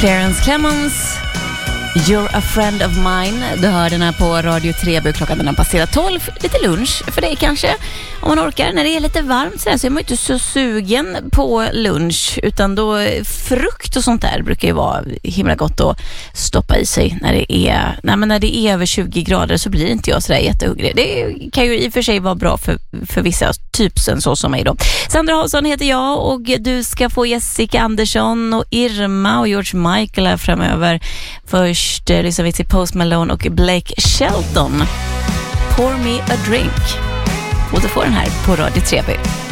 Clarence Clemons, You're a friend of mine. Du hör den här på Radio 3. Klockan den har passerat 12. Lite lunch för dig kanske. Om man orkar. När det är lite varmt så är man inte så sugen på lunch. Utan då frukt och sånt där brukar ju vara himla gott att stoppa i sig. När det är över 20 grader så blir inte jag sådär jättehungrig. Det kan ju i och för sig vara bra för vissa typsen så som mig då. Sandra Hansson heter jag och du ska få Jessica Andersson och Irma och George Michael här framöver. Först lyssnar vi till Post Malone och Blake Shelton. Pour me a drink. Och du får den här på Radio 3.